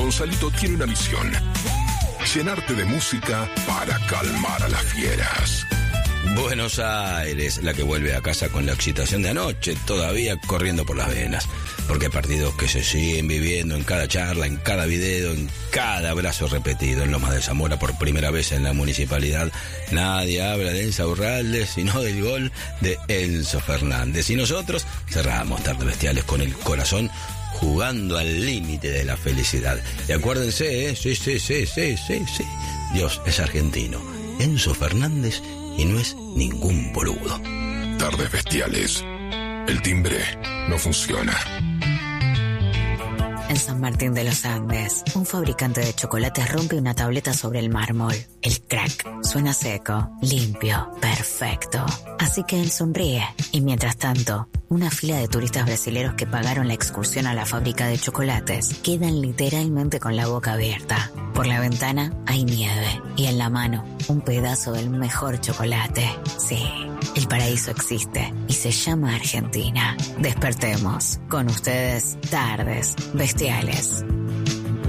Gonzalito tiene una misión: llenarte de música para calmar a las fieras. Buenos Aires, la que vuelve a casa con la excitación de anoche, todavía corriendo por las venas. Porque hay partidos que se siguen viviendo en cada charla, en cada video, en cada abrazo repetido. En Lomas de Zamora, por primera vez en la municipalidad, nadie habla de Insaurralde, sino del gol de Enzo Fernández. Y nosotros cerramos Tardes Bestiales con el corazón jugando al límite de la felicidad. Y acuérdense, sí, Dios es argentino, Enzo Fernández, y no es ningún boludo. Tardes Bestiales. El timbre no funciona. En San Martín de los Andes, un fabricante de chocolates rompe una tableta sobre el mármol. El crack suena seco, limpio, perfecto. Así que él sonríe. Y mientras tanto, una fila de turistas brasileros que pagaron la excursión a la fábrica de chocolates quedan literalmente con la boca abierta. Por la ventana hay nieve y en la mano un pedazo del mejor chocolate. Sí, el paraíso existe y se llama Argentina. Despertemos. Con ustedes, Tardes Bestiales.